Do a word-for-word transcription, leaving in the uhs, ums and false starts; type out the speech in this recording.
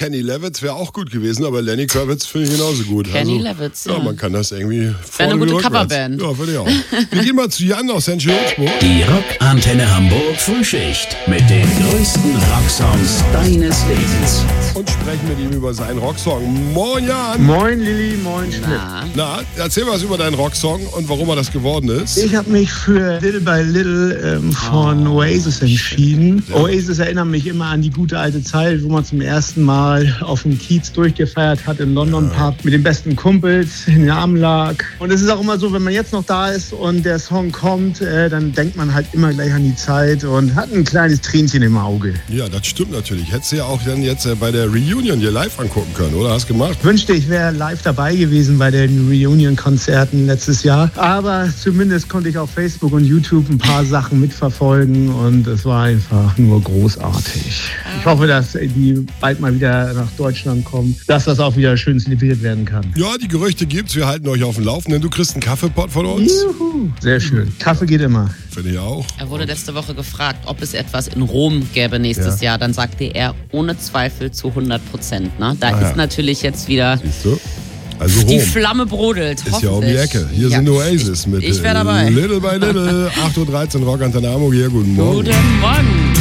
Kenny Loggins wäre auch gut gewesen, aber Lenny Kravitz finde ich genauso gut. Kenny also, Loggins, ja. ja. Man kann das irgendwie Wäre vorne eine gute wie rückwärts. Coverband. Ja, finde ich auch. Wir gehen mal zu Jan aus Henschel-Hülsburg. Die Rockantenne Hamburg Frühschicht mit den größten Rocksongs deines Lebens. Und sprechen mit ihm über seinen Rocksong. Moin Jan! Moin Lilly, moin Schmidt. Na, Na, erzähl was über deinen Rocksong und warum er das geworden ist. Ich habe mich für Little by Little ähm, von Oh, Oasis entschieden. Ja. Oasis erinnert mich immer an die gute alte Zeit, wo man zum ersten Mal auf dem Kiez durchgefeiert hat im London Pub mit den besten Kumpels in den Armen lag. Und es ist auch immer so, wenn man jetzt noch da ist und der Song kommt, äh, dann denkt man halt immer gleich an die Zeit und hat ein kleines Tränchen im Auge. Ja, das stimmt natürlich. Hättest du ja auch dann jetzt äh, bei der Reunion hier live angucken können, oder? Hast du gemacht? Wünschte, ich wäre live dabei gewesen bei den Reunion-Konzerten letztes Jahr. Aber zumindest konnte ich auf Facebook und YouTube ein paar Sachen mitverfolgen und es war einfach nur großartig. Ich hoffe, dass die bald mal wieder nach Deutschland kommen, dass das auch wieder schön zelebriert werden kann. Ja, die Gerüchte gibt's. Wir halten euch auf dem Laufenden. Du kriegst einen Kaffeepott von uns. Juhu. Sehr schön. Kaffee geht immer. Finde ich auch. er wurde letzte Woche gefragt, ob es etwas in Rom gäbe nächstes Ja. Jahr. Dann sagte er ohne Zweifel zu hundert Prozent. Ne? Da Ah, ja. ist natürlich jetzt wieder Siehst du? Also die Rom. Flamme brodelt. Ist ja um die hoffentlich. Ecke. Hier Ja. sind Oasis mit Ich, ich wäre dabei. Little by Little. acht Uhr dreizehn Rockantenne Hamburg. Hier, guten Morgen. Guten Morgen.